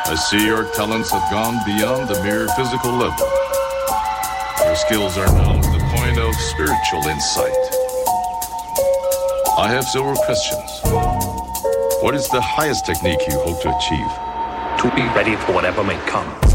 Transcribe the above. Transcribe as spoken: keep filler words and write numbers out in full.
I see your talents have gone beyond the mere physical level. Your skills are now to the point of spiritual insight. I have several questions. What is the highest technique you hope to achieve? To be ready for whatever may come.